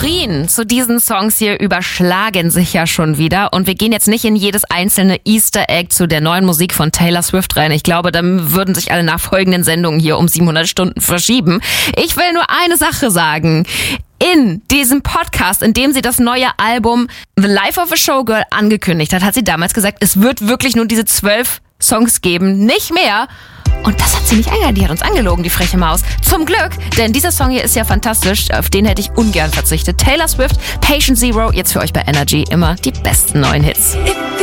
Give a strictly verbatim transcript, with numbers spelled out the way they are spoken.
Theorien zu diesen Songs hier überschlagen sich ja schon wieder und wir gehen jetzt nicht in jedes einzelne Easter Egg zu der neuen Musik von Taylor Swift rein. Ich glaube, dann würden sich alle nachfolgenden Sendungen hier um siebenhundert Stunden verschieben. Ich will nur eine Sache sagen. In diesem Podcast, in dem sie das neue Album The Life of a Showgirl angekündigt hat, hat sie damals gesagt, es wird wirklich nur diese zwölf Songs geben, nicht mehr. Und das hat sie nicht eingeladen, die hat uns angelogen, die freche Maus. Zum Glück, denn dieser Song hier ist ja fantastisch, auf den hätte ich ungern verzichtet. Taylor Swift, Patient Zero, jetzt für euch bei Energy immer die besten neuen Hits.